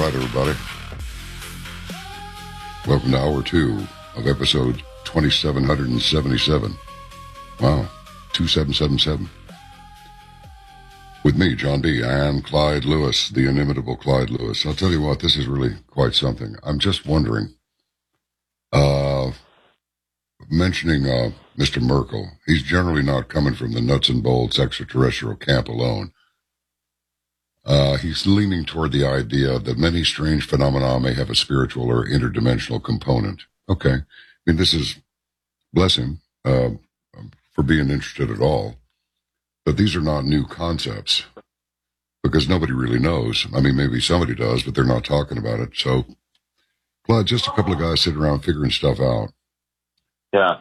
right, everybody. Welcome to Hour 2 of episode 2777. Wow, 2777. With me, John B., and Clyde Lewis, the inimitable Clyde Lewis. I'll tell you what, this is really quite something. I'm just wondering, mentioning Mr. Merkel, he's generally not coming from the nuts and bolts extraterrestrial camp alone. He's leaning toward the idea that many strange phenomena may have a spiritual or interdimensional component. Okay. I mean, this is, bless him, for being interested at all. But these are not new concepts because nobody really knows. I mean, maybe somebody does, but they're not talking about it. So, Clyde, just a couple of guys sitting around figuring stuff out. Yeah.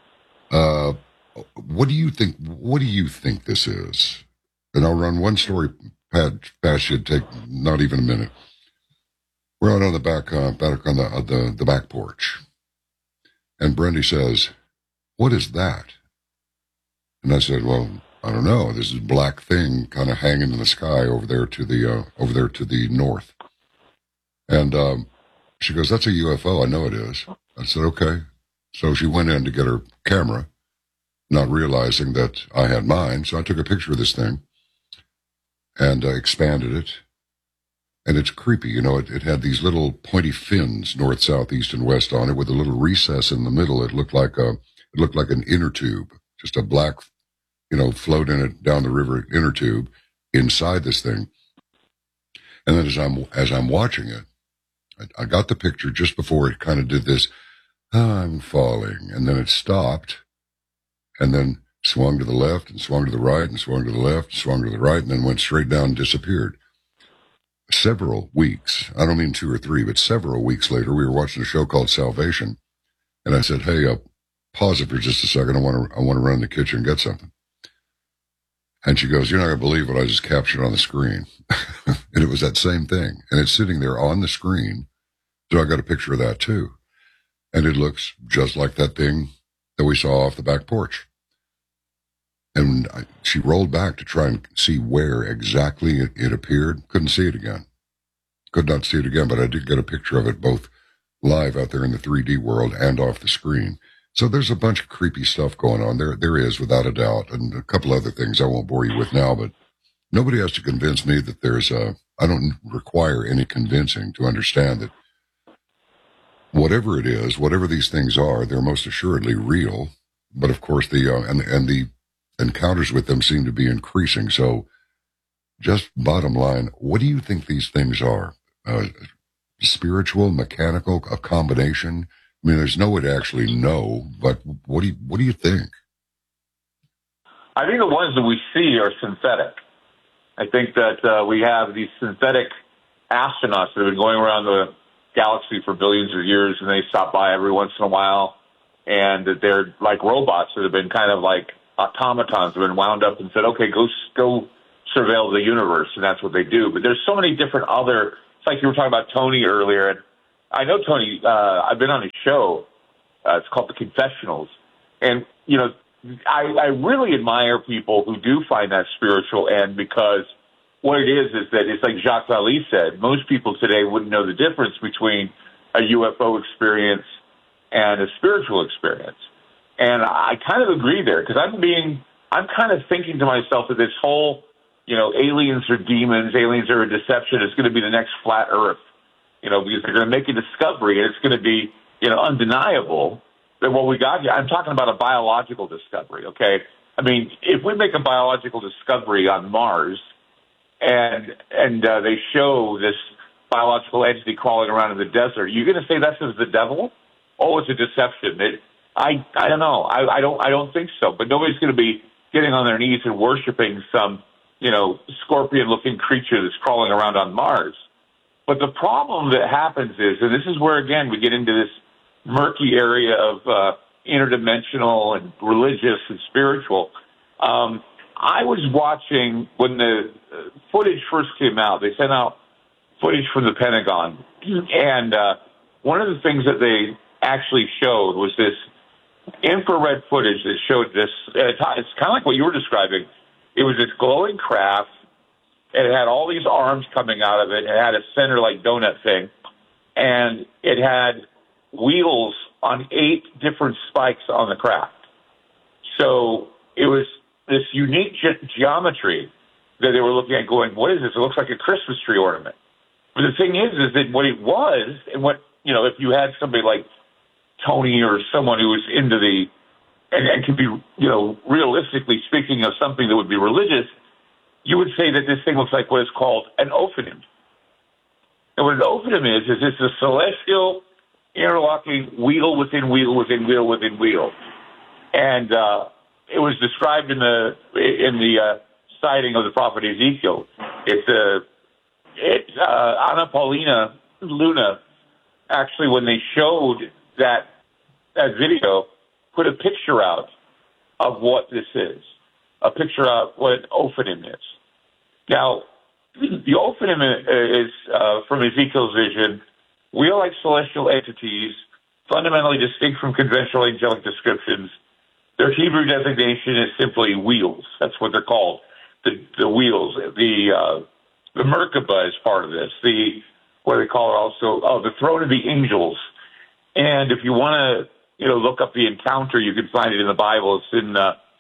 What do you think this is? And I'll run one story past you. Take not even a minute. We're out on the back on the back porch, and Brendy says, "What is that?" And I said, "Well, I don't know. This is a black thing kind of hanging in the sky over there to the north." And she goes, "That's a UFO. I know it is." I said, "Okay." So she went in to get her camera, not realizing that I had mine. So I took a picture of this thing and expanded it. And it's creepy. You know, it had these little pointy fins, north, south, east, and west on it with a little recess in the middle. It looked like an inner tube, just a black, float in it down the river inner tube inside this thing. And then as I'm watching it, I got the picture just before it kind of did this, "I'm falling," and then it stopped, and then swung to the left, and swung to the right, and swung to the left, and swung to the right, and then went straight down and disappeared. Several weeks, I don't mean 2 or 3, but several weeks later, we were watching a show called Salvation, and I said, "Hey, pause it for just a second. I want to run in the kitchen and get something." And she goes, "You're not going to believe what I just captured on the screen." And it was that same thing, and it's sitting there on the screen, so I got a picture of that too. And it looks just like that thing that we saw off the back porch. And she rolled back to try and see where exactly it appeared. Couldn't see it again. Could not see it again, but I did get a picture of it both live out there in the 3D world and off the screen. So there's a bunch of creepy stuff going on. There is, without a doubt, and a couple other things I won't bore you with now, but nobody has to convince me that I don't require any convincing to understand that whatever it is, whatever these things are, they're most assuredly real. But of course, the encounters with them seem to be increasing. So, just bottom line, what do you think these things are? Spiritual, mechanical, a combination? I mean, there's no way to actually know. But what do you think? I think the ones that we see are synthetic. I think that we have these synthetic astronauts that have been going around the galaxy for billions of years, and they stop by every once in a while, and that they're like robots that have been kind of like automatons, have been wound up and said, "Okay, go surveil the universe," and that's what they do. But there's so many different it's like you were talking about Tony earlier, and I know Tony, I've been on his show, it's called The Confessionals, and, I really admire people who do find that spiritual end, because what it is that it's like Jacques Vallée said, most people today wouldn't know the difference between a UFO experience and a spiritual experience. And I kind of agree there, because I'm kind of thinking to myself that this whole, aliens are demons, aliens are a deception, is going to be the next flat earth, because they're going to make a discovery, and it's going to be, undeniable that what we got here, I'm talking about a biological discovery, okay? I mean, if we make a biological discovery on Mars, and they show this biological entity crawling around in the desert, you're going to say that's the devil? Oh, it's a deception. I don't know. I don't think so. But nobody's going to be getting on their knees and worshiping some, scorpion-looking creature that's crawling around on Mars. But the problem that happens is, and this is where, again, we get into this murky area of interdimensional and religious and spiritual. I was watching when the footage first came out. They sent out footage from the Pentagon. And one of the things that they actually showed was this infrared footage that showed this. It's kind of like what you were describing. It was this glowing craft, and it had all these arms coming out of it. It had a center like donut thing, and it had wheels on 8 different spikes on the craft. So it was this unique geometry that they were looking at going, what is this? It looks like a Christmas tree ornament. But the thing is that what it was, and what, if you had somebody like Tony or someone who was into and could be, realistically speaking of something that would be religious, you would say that this thing looks like what is called an ophanim. And what an ophanim is it's a celestial interlocking wheel within wheel within wheel within wheel. And it was described in the sighting of the prophet Ezekiel. It's Anna Paulina Luna, actually, when they showed that video, put a picture out of what this is, a picture of what an ophanim is. Now, the ophanim is, from Ezekiel's vision, wheel-like celestial entities, fundamentally distinct from conventional angelic descriptions. Their Hebrew designation is simply wheels. That's what they're called, the wheels. The Merkabah is part of this. What they call it also, the throne of the angels. And if you want to, look up the encounter, you can find it in the Bible. It's in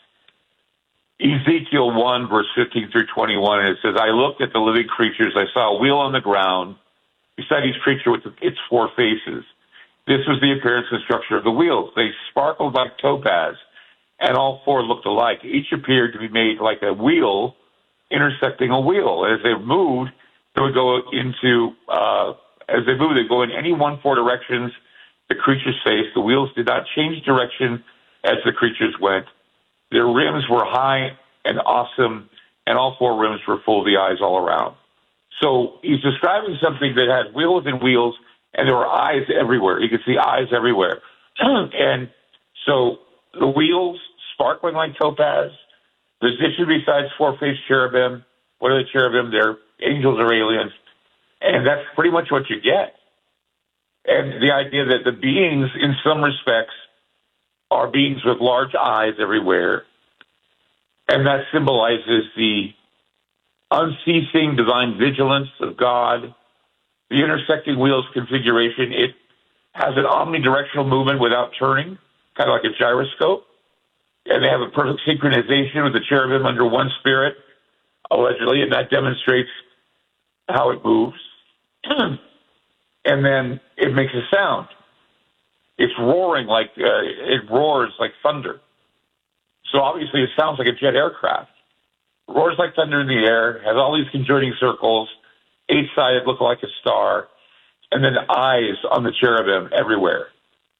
Ezekiel 1, verse 15 through 21. And it says, I looked at the living creatures. I saw a wheel on the ground beside each creature with its 4 faces. This was the appearance and structure of the wheels. They sparkled like topaz, and all 4 looked alike. Each appeared to be made like a wheel intersecting a wheel. As they moved, they would go into, they'd go in any 1-4 directions the creatures faced. The wheels did not change direction as the creatures went. Their rims were high and awesome, and all 4 rims were full of the eyes all around. So he's describing something that had wheel within wheels, and there were eyes everywhere. You could see eyes everywhere. And so the wheels sparkling like topaz, positioned besides 4-faced cherubim. What are the cherubim? They're angels or aliens. And that's pretty much what you get. And the idea that the beings, in some respects, are beings with large eyes everywhere. And that symbolizes the unceasing divine vigilance of God. The intersecting wheels configuration, it has an omnidirectional movement without turning, kind of like a gyroscope. And they have a perfect synchronization with the cherubim under one spirit, allegedly, and that demonstrates how it moves. And then it makes a sound. It's roaring it roars like thunder. So obviously it sounds like a jet aircraft. It roars like thunder in the air, has all these conjoining circles, 8-sided, look like a star, and then eyes on the cherubim everywhere.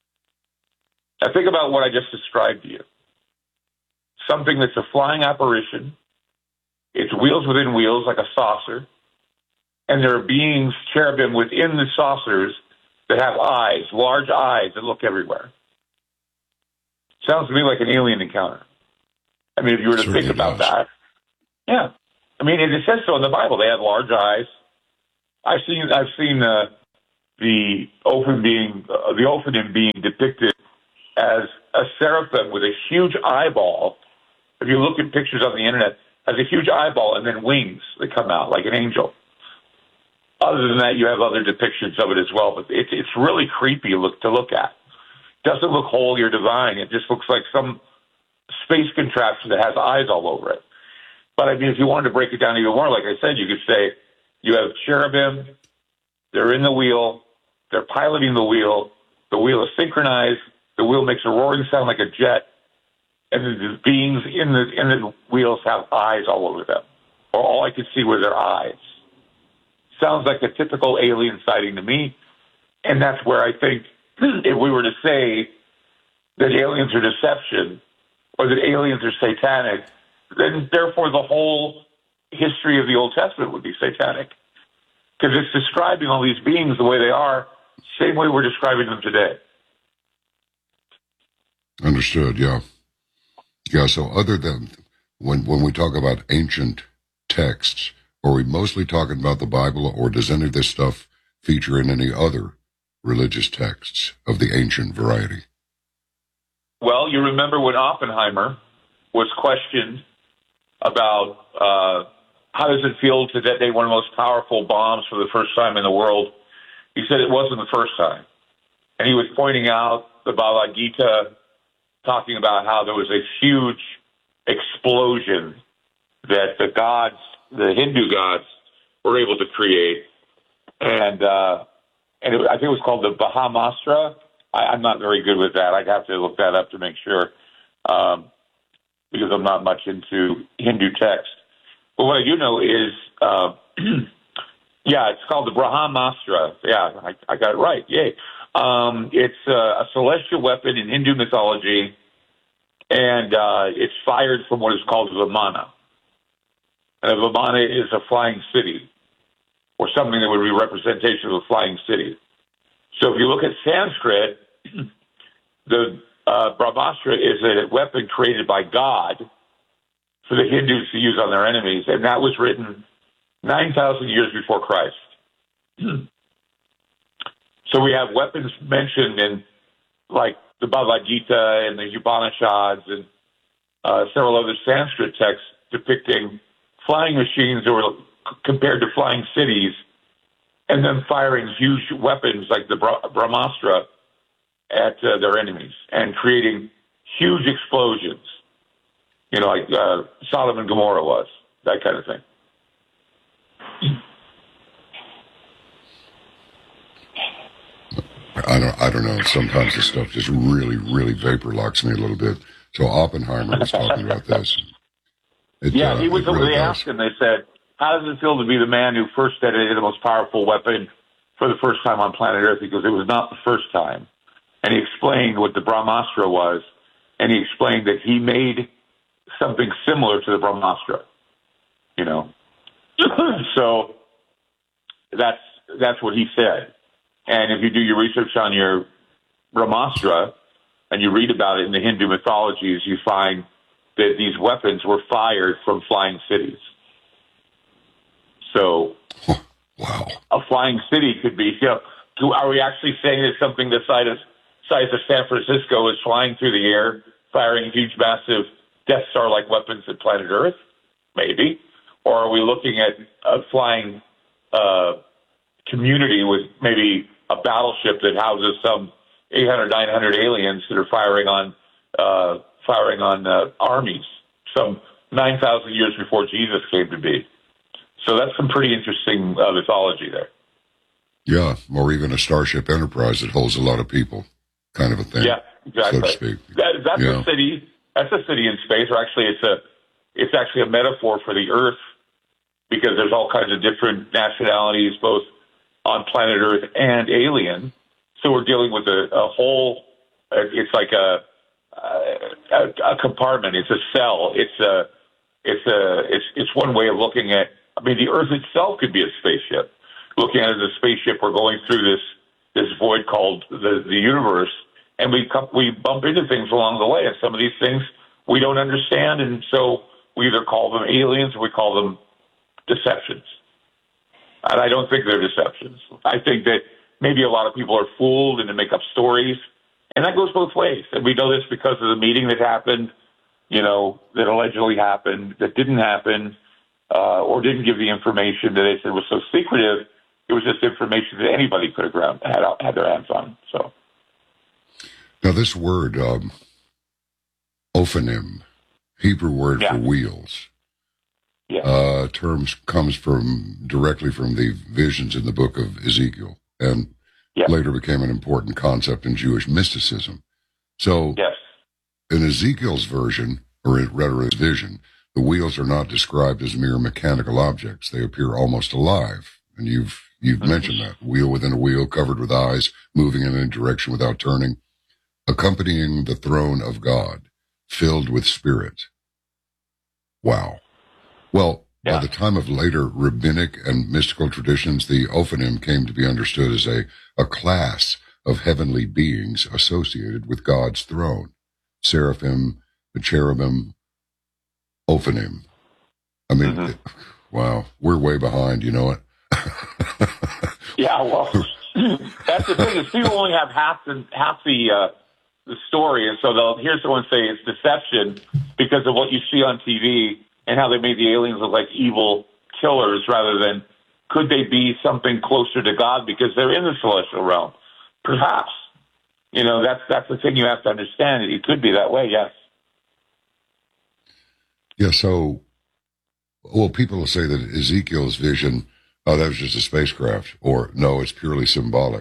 Now think about what I just described to you. Something that's a flying apparition. It's wheels within wheels like a saucer. And there are beings, cherubim, within the saucers that have eyes, large eyes that look everywhere. Sounds to me like an alien encounter. I mean, if you were to think about that. Yeah. I mean, it says so in the Bible. They have large eyes. I've seen the ophanim being depicted as a seraphim with a huge eyeball. If you look at pictures on the internet, has a huge eyeball and then wings that come out like an angel. Other than that, you have other depictions of it as well, but it's really creepy to look at. It doesn't look holy or divine. It just looks like some space contraption that has eyes all over it. But, I mean, if you wanted to break it down even more, like I said, you could say you have cherubim, they're in the wheel, they're piloting the wheel is synchronized, the wheel makes a roaring sound like a jet, and the beings in the wheels have eyes all over them. Or all I could see were their eyes. Sounds like a typical alien sighting to me, and that's where I think if we were to say that aliens are deception or that aliens are satanic, then therefore the whole history of the Old Testament would be satanic. Because it's describing all these beings the way they are, same way we're describing them today. Understood, yeah. Yeah, so other than when we talk about ancient texts, are we mostly talking about the Bible, or does any of this stuff feature in any other religious texts of the ancient variety? Well, you remember when Oppenheimer was questioned about how does it feel to detonate one of the most powerful bombs for the first time in the world? He said it wasn't the first time. And he was pointing out the Bhagavad Gita, talking about how there was a huge explosion that the gods, the Hindu gods, were able to create. And I think it was called the Brahmastra. I'm not very good with that. I'd have to look that up to make sure, because I'm not much into Hindu text. But what I do know is, it's called the Brahmastra. Yeah, I got it right. Yay. It's a celestial weapon in Hindu mythology, and it's fired from what is called Vimana. And a Vimana is a flying city, or something that would be a representation of a flying city. So if you look at Sanskrit, the Brahmastra is a weapon created by God for the Hindus to use on their enemies, and that was written 9,000 years before Christ. So we have weapons mentioned in, like, the Bhagavad Gita and the Upanishads and several other Sanskrit texts depicting flying machines that were compared to flying cities, and then firing huge weapons like the Brahmastra at their enemies and creating huge explosions, like Sodom and Gomorrah was, that kind of thing. I don't know. Sometimes this stuff just really, really vapor locks me a little bit. So Oppenheimer was talking about this. They asked him, they said, how does it feel to be the man who first detonated the most powerful weapon for the first time on planet Earth? Because it was not the first time. And he explained what the Brahmastra was, and he explained that he made something similar to the Brahmastra, So that's what he said. And if you do your research on your Brahmastra and you read about it in the Hindu mythologies, you find that these weapons were fired from flying cities. So, wow, a flying city could be, are we actually saying that something the size of San Francisco is flying through the air, firing huge, massive Death Star-like weapons at planet Earth? Maybe. Or are we looking at a flying community with maybe a battleship that houses some 800, 900 aliens that are firing on armies, some 9,000 years before Jesus came to be? So that's some pretty interesting mythology there. Yeah, or even a Starship Enterprise that holds a lot of people, kind of a thing. Yeah, exactly. So to speak. That's a city. That's a city in space, or actually, it's actually a metaphor for the Earth, because there's all kinds of different nationalities, both on planet Earth and alien. So we're dealing with a whole. It's like a compartment. It's a cell. It's one way of looking at. I mean, the Earth itself could be a spaceship. Looking at it as a spaceship, we're going through this void called the universe, and we bump into things along the way. And some of these things we don't understand, and so we either call them aliens or we call them deceptions. And I don't think they're deceptions. I think that maybe a lot of people are fooled and they make up stories, and that goes both ways. And we know this because of the meeting that happened, that allegedly happened, that didn't happen, or didn't give the information that they said was so secretive. It was just information that anybody could have had their hands on. So now this word, ophanim, Hebrew word for wheels, comes directly from the visions in the book of Ezekiel, and later became an important concept in Jewish mysticism. So in Ezekiel's version, or rather his vision, the wheels are not described as mere mechanical objects. They appear almost alive. And you've mentioned that. Wheel within a wheel, covered with eyes, moving in any direction without turning, accompanying the throne of God, filled with spirit. Wow. Well, by the time of later rabbinic and mystical traditions, the Ophanim came to be understood as a class of heavenly beings associated with God's throne. Seraphim, the cherubim, Ophanim. I mean, wow, we're way behind, you know it? Yeah, well, that's the thing, is people only have half the story, and so they'll hear someone say it's deception because of what you see on TV and how they made the aliens look like evil killers rather than could they be something closer to God because they're in the celestial realm? Perhaps. That's the thing you have to understand. It could be that way, yes. Yeah, so, well, people will say that Ezekiel's vision, oh, that was just a spacecraft, or no, it's purely symbolic.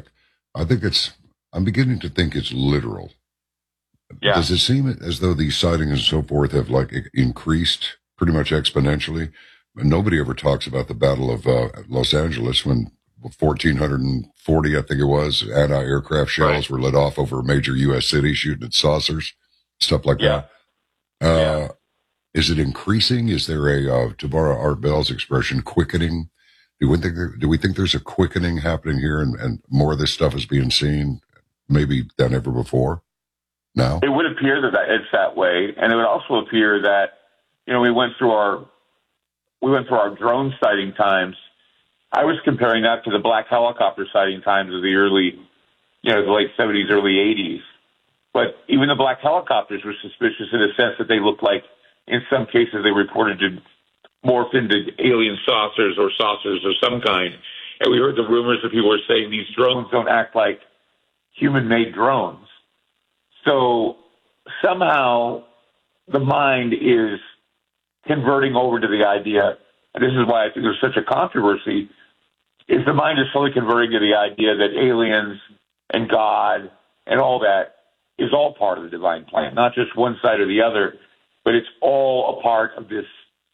I'm beginning to think it's literal. Yeah. Does it seem as though these sightings and so forth have increased pretty much exponentially? Nobody ever talks about the Battle of Los Angeles when 1,440, I think it was, anti-aircraft shells were let off over a major U.S. city shooting at saucers, stuff like that. Is it increasing? Is there to borrow Art Bell's expression, quickening? Do we think there's a quickening happening here and more of this stuff is being seen maybe than ever before now? It would appear that it's that way. And it would also appear that, we went through our drone sighting times. I was comparing that to the black helicopter sighting times of the the late 70s, early 80s. But even the black helicopters were suspicious in the sense that they looked like, in some cases, they reported to morph into alien saucers or of some kind. And we heard the rumors that people were saying these drones don't act like human-made drones. So somehow the mind is converting over to the idea, and this is why I think there's such a controversy, is the mind is slowly converting to the idea that aliens and God and all that is all part of the divine plan, not just one side or the other, but it's all a part of this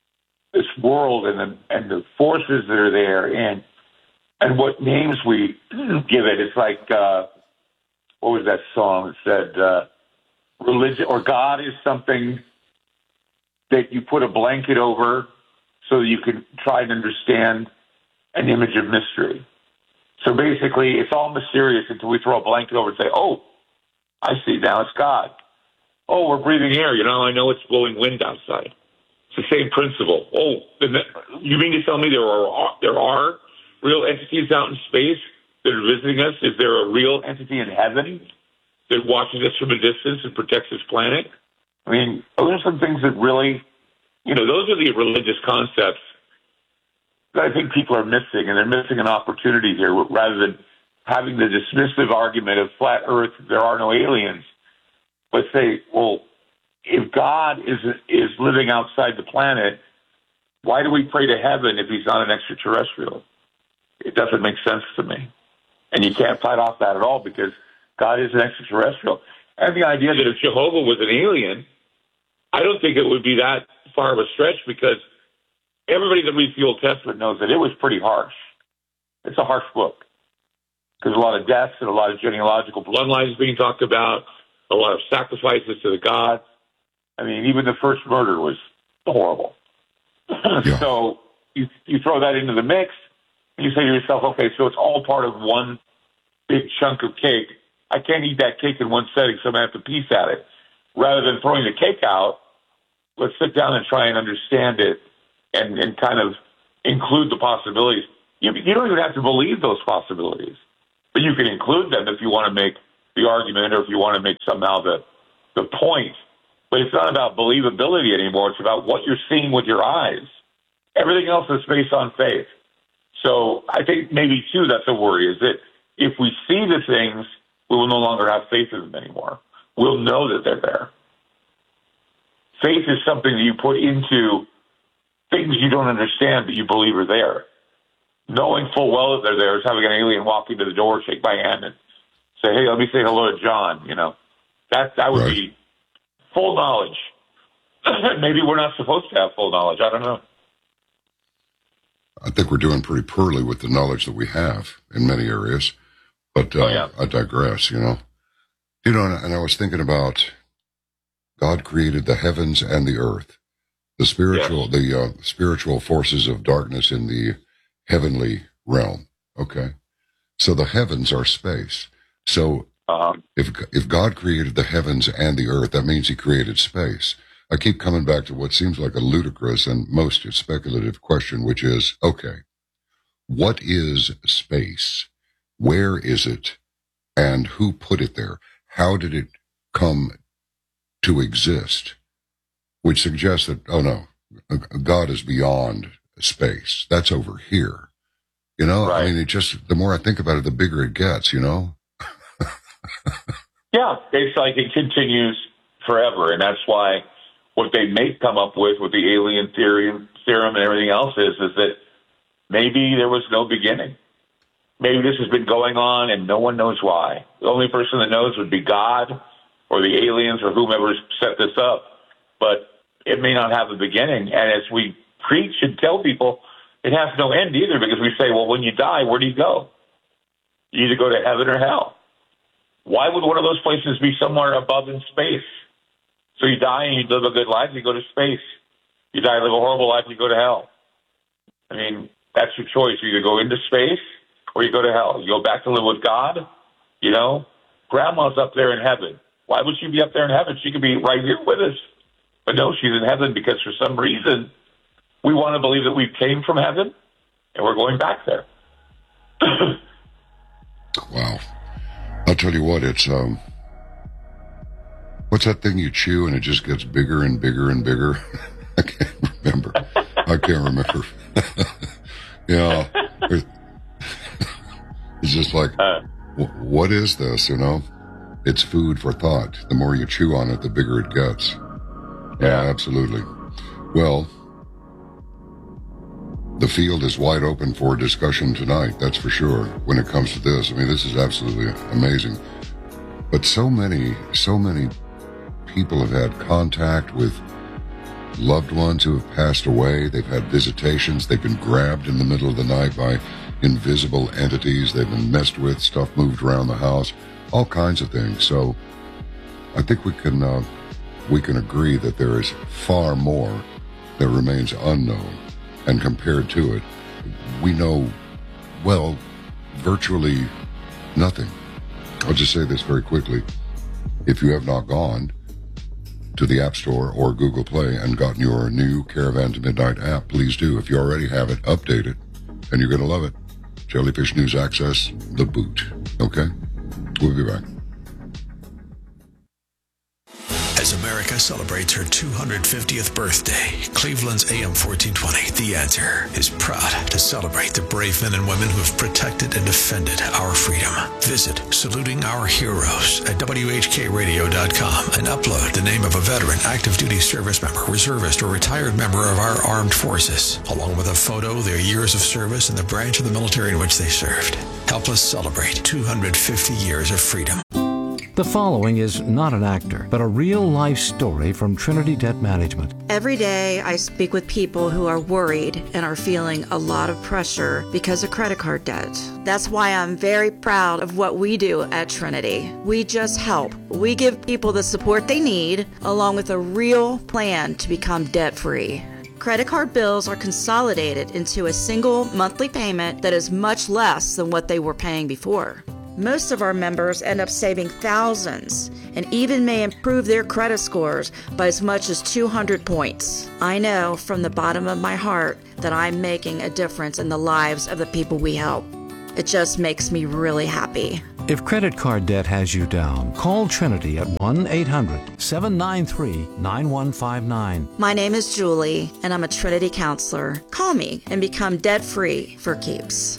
world and the forces that are there and what names we give it. It's like what was that song that said religion or God is something that you put a blanket over so that you can try and understand an image of mystery. So basically, it's all mysterious until we throw a blanket over and say, "Oh, I see now, it's God." Oh, we're breathing air. I know it's blowing wind outside. It's the same principle. Oh, you mean to tell me there are real entities out in space that are visiting us? Is there a real entity in heaven that watches us from a distance and protects this planet? I mean, those are some things that really, those are the religious concepts that I think people are missing, and they're missing an opportunity here rather than having the dismissive argument of flat Earth, there are no aliens. But say, well, if God is living outside the planet, why do we pray to heaven if he's not an extraterrestrial? It doesn't make sense to me. And you can't fight off that at all because God is an extraterrestrial. And the idea that if Jehovah was an alien, I don't think it would be that far of a stretch because everybody that reads the Old Testament knows that it was pretty harsh. It's a harsh book because a lot of deaths and a lot of genealogical bloodlines being talked about, a lot of sacrifices to the gods. I mean, even the first murder was horrible. Yeah. So you throw that into the mix, and you say to yourself, okay, so it's all part of one big chunk of cake. I can't eat that cake in one setting, so I'm going to have to piece at it. Rather than throwing the cake out, let's sit down and try and understand it and kind of include the possibilities. You don't even have to believe those possibilities, but you can include them if you want to make the argument or if you want to make somehow the point. But it's not about believability anymore. It's about what you're seeing with your eyes. Everything else is based on faith. So I think maybe, too, that's a worry, is that if we see the things, we will no longer have faith in them anymore. We'll know that they're there. Faith is something that you put into things you don't understand but you believe are there. Knowing full well that they're there is having an alien walk into the door, shake my hand, and say, hey, let me say hello to John. That would be full knowledge. Maybe we're not supposed to have full knowledge. I don't know. I think we're doing pretty poorly with the knowledge that we have in many areas. But I digress, And I was thinking about God created the heavens and the earth, the spiritual forces of darkness in the heavenly realm. Okay. So the heavens are space. So if God created the heavens and the earth, that means he created space. I keep coming back to what seems like a ludicrous and most speculative question, which is, okay, what is space? Where is it? And who put it there? How did it come to exist? Which suggests that, oh no, God is beyond space. That's over here. You know, Right. I mean, the more I think about it, the bigger it gets, you know? Yeah, it's like it continues forever, and that's why what they may come up with the alien theorem and everything else is that maybe there was no beginning. Maybe this has been going on and no one knows why. The only person that knows would be God or the aliens or whomever set this up, but it may not have a beginning. And as we preach and tell people, it has no end either, because we say, well, when you die, where do you go? You either go to heaven or hell. Why would one of those places be somewhere above in space? So you die and you live a good life, you go to space. You die and live a horrible life, you go to hell. I mean, that's your choice. You either go into space or you go to hell. You go back to live with God, you know? Grandma's up there in heaven. Why would she be up there in heaven? She could be right here with us. But no, she's in heaven because for some reason we want to believe that we came from heaven and we're going back there. Wow. I'll tell you what, it's, what's that thing you chew and it just gets bigger and bigger and bigger? I can't remember. Yeah. It's just like, what is this, you know? It's food for thought. The more you chew on it, the bigger it gets. Yeah, absolutely. Well, the field is wide open for discussion tonight, that's for sure, when it comes to this. I mean, this is absolutely amazing. But so many people have had contact with loved ones who have passed away. They've had visitations. They've been grabbed in the middle of the night by invisible entities. They've been messed with, stuff moved around the house, all kinds of things. So I think we can agree that there is far more that remains unknown. And compared to it, we know, well, virtually nothing. I'll just say this very quickly. If you have not gone to the App Store or Google Play and gotten your new Caravan to Midnight app, please do. If you already have it, update it, and you're going to love it. Jellyfish News Access, the boot. Okay? We'll be back. As America celebrates her 250th birthday, Cleveland's AM 1420, The Answer, is proud to celebrate the brave men and women who have protected and defended our freedom. Visit Saluting Our Heroes at WHKRadio.com and upload the name of a veteran, active duty service member, reservist, or retired member of our armed forces, along with a photo, their years of service, and the branch of the military in which they served. Help us celebrate 250 years of freedom. The following is not an actor, but a real-life story from Trinity Debt Management. Every day I speak with people who are worried and are feeling a lot of pressure because of credit card debt. That's why I'm very proud of what we do at Trinity. We just help. We give people the support they need, along with a real plan to become debt-free. Credit card bills are consolidated into a single monthly payment that is much less than what they were paying before. Most of our members end up saving thousands and even may improve their credit scores by as much as 200 points. I know from the bottom of my heart that I'm making a difference in the lives of the people we help. It just makes me really happy. If credit card debt has you down, call Trinity at 1-800-793-9159. My name is Julie, and I'm a Trinity counselor. Call me and become debt-free for keeps.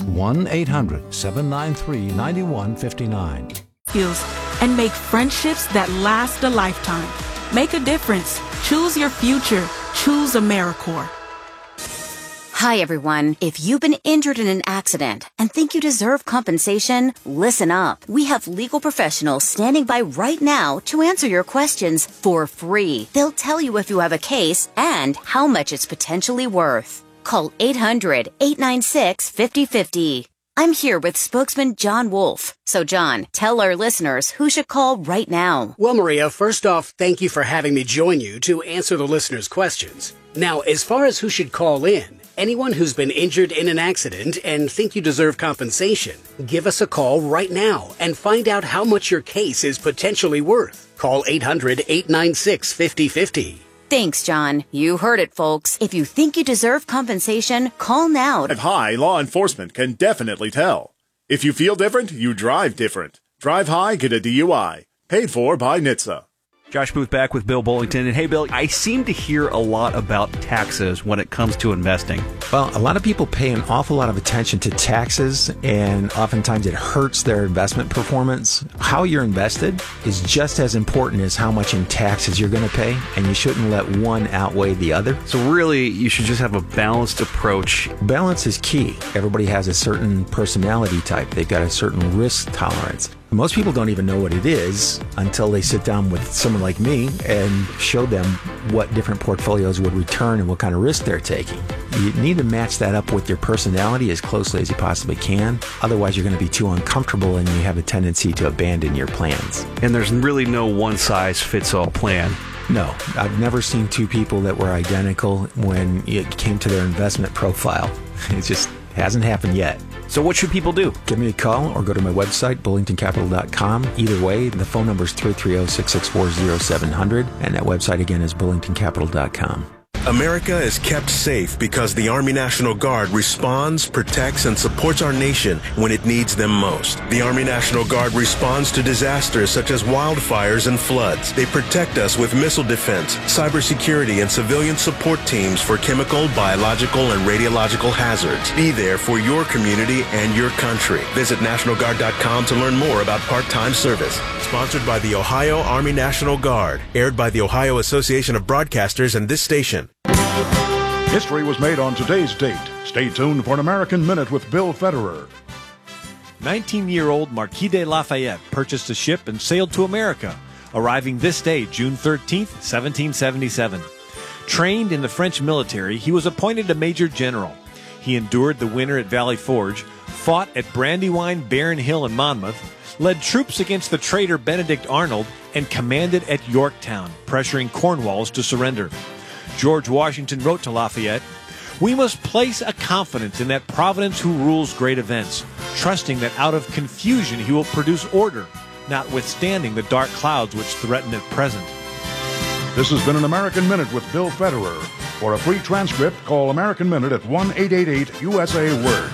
1-800-793-9159. And make friendships that last a lifetime. Make a difference. Choose your future. Choose AmeriCorps. Hi, everyone. If you've been injured in an accident and think you deserve compensation, listen up. We have legal professionals standing by right now to answer your questions for free. They'll tell you if you have a case and how much it's potentially worth. Call 800-896-5050. I'm here with spokesman John Wolf. So, John, tell our listeners who should call right now. Well, Maria, first off, thank you for having me join you to answer the listeners' questions. Now, as far as who should call in, anyone who's been injured in an accident and think you deserve compensation, give us a call right now and find out how much your case is potentially worth. Call 800-896-5050. Thanks, John. You heard it, folks. If you think you deserve compensation, call now. At High, law enforcement can definitely tell. If you feel different, you drive different. Drive High, get a DUI. Paid for by NHTSA. Josh Booth back with Bill Bullington. And hey, Bill, I seem to hear a lot about taxes when it comes to investing. Well, a lot of people pay an awful lot of attention to taxes, and oftentimes it hurts their investment performance. How you're invested is just as important as how much in taxes you're going to pay, and you shouldn't let one outweigh the other. So really, you should just have a balanced approach. Balance is key. Everybody has a certain personality type. They've got a certain risk tolerance. Most people don't even know what it is until they sit down with someone like me and show them what different portfolios would return and what kind of risk they're taking. You need to match that up with your personality as closely as you possibly can. Otherwise, you're going to be too uncomfortable and you have a tendency to abandon your plans. And there's really no one-size-fits-all plan. No, I've never seen two people that were identical when it came to their investment profile. It just hasn't happened yet. So what should people do? Give me a call or go to my website, bullingtoncapital.com. Either way, the phone number is 330-664-0700, and that website again is bullingtoncapital.com. America is kept safe because the Army National Guard responds, protects, and supports our nation when it needs them most. The Army National Guard responds to disasters such as wildfires and floods. They protect us with missile defense, cybersecurity, and civilian support teams for chemical, biological, and radiological hazards. Be there for your community and your country. Visit NationalGuard.com to learn more about part-time service. Sponsored by the Ohio Army National Guard. Aired by the Ohio Association of Broadcasters and this station. History was made on today's date. Stay tuned for an American Minute with Bill Federer. 19-year-old Marquis de Lafayette purchased a ship and sailed to America, arriving this day, June 13th, 1777. Trained in the French military, he was appointed a major general. He endured the winter at Valley Forge, fought at Brandywine, Barron Hill, and Monmouth, led troops against the traitor Benedict Arnold, and commanded at Yorktown, pressuring Cornwallis to surrender. George Washington wrote to Lafayette, "We must place a confidence in that Providence who rules great events, trusting that out of confusion he will produce order, notwithstanding the dark clouds which threaten at present." This has been an American Minute with Bill Federer. For a free transcript, call American Minute at 1-888-USA-WORD.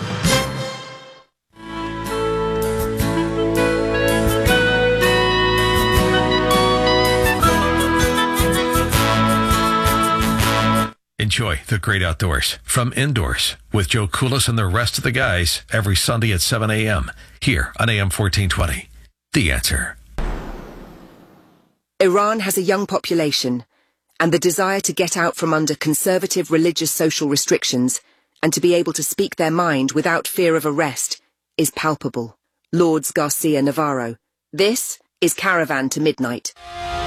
Enjoy the great outdoors from Indoors with Joe Koulis and the rest of the guys every Sunday at 7 a.m. here on AM 1420. The Answer. Iran has a young population, and the desire to get out from under conservative religious social restrictions and to be able to speak their mind without fear of arrest is palpable. Lourdes Garcia Navarro. This is Caravan to Midnight.